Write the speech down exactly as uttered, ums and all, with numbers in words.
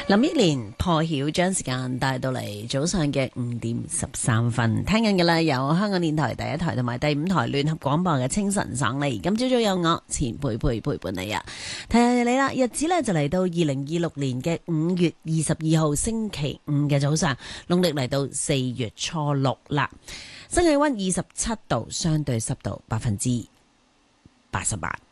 林憶蓮破曉將時間帶到嚟早上嘅五點十三分，聽緊嘅啦，有香港電台第一台同埋第五台聯合廣播嘅清晨爽利。今朝早有我錢佩佩陪伴你啊，提下你啦，日子呢就嚟到二零二六年嘅五月二十二號星期五嘅早上，農曆嚟到四月初六啦。新氣溫二十七度，相對濕度百分之八十八。